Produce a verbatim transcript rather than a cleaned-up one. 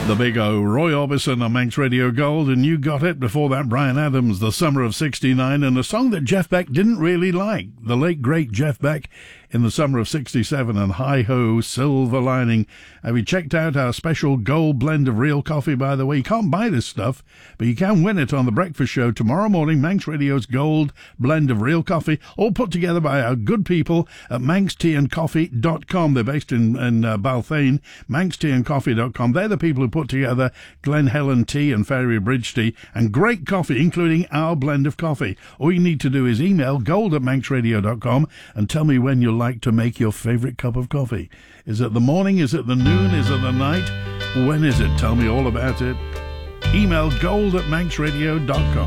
The Big O, Roy Orbison on Manx Radio Gold, and You Got It. Before that, Bryan Adams, The Summer of sixty-nine, and a song that Jeff Beck didn't really like. The late, great Jeff Beck in The Summer of sixty-seven, and Hi-Ho, Silver Lining. Have you checked out our special gold blend of real coffee, by the way? You can't buy this stuff, but you can win it on The Breakfast Show tomorrow morning. Manx Radio's gold blend of real coffee, all put together by our good people at manx tea and coffee dot com. They're based in, in uh, Balthain, manx tea and coffee dot com. They're the people who put together Glen Helen tea and Fairy Bridge tea, and great coffee, including our blend of coffee. All you need to do is email gold at manx radio dot com and tell me when you like to make your favourite cup of coffee. Is it the morning? Is it the noon? Is it the night? When is it? Tell me all about it. Email gold at manx radio dot com.